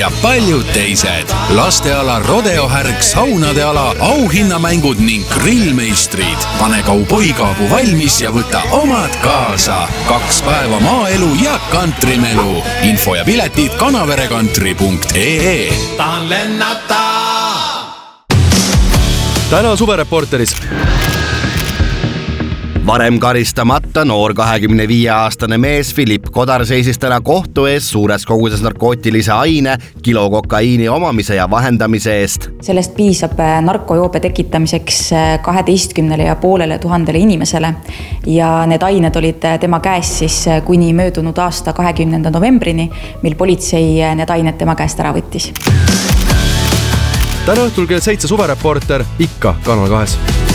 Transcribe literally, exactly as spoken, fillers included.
ja paljud teised. Lasteala, rodeohärg, saunade ala, auhinnamängud ning grillmeistrid. Pane kauboikaabu valmis ja võta omad kaasa. Kaks päeva maaelu ja kantrimelu. Info ja piletid kanaverekantri punkt ee. Tahan lennata! Täna Suvereporteris. Varem karistamata noor kahekümne viie aastane mees Philipp Kodar seisis täna kohtu ees suures koguses narkootilise aine, kilo kokaiini omamise ja vahendamise eest. Sellest piisab narkojoobe tekitamiseks kaheteistkümnele ja poolele tuhandele inimesele ja need ained olid tema käes siis kuni möödunud aasta kahekümnenda novembrini, mil politsei need ained tema käest ära võttis. Täna õhtul kell seitse Suvereporter ikka Kanal kahes.